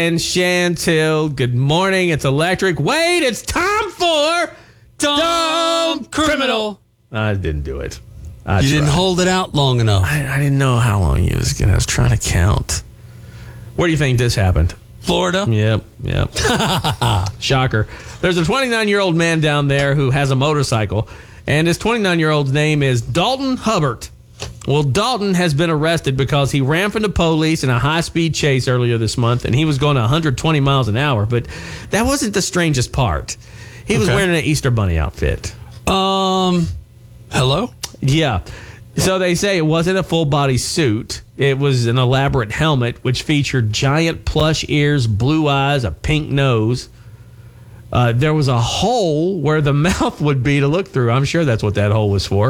and Chantil. Good morning. It's Electric. Wait, it's time for Dumb Criminal. I didn't do it. You didn't hold it out long enough. I didn't know how long you was gonna. I was trying to count. Where do you think this happened? Florida? Yep. Shocker. There's a 29-year-old man down there who has a motorcycle, and his 29-year-old's name is Dalton Hubbard. Well, Dalton has been arrested because he ran from the police in a high-speed chase earlier this month, and he was going 120 miles an hour. But that wasn't the strangest part. He was wearing an Easter Bunny outfit. Hello? Yeah. So they say it wasn't a full-body suit. It was an elaborate helmet, which featured giant plush ears, blue eyes, a pink nose. There was a hole where the mouth would be to look through. I'm sure that's what that hole was for.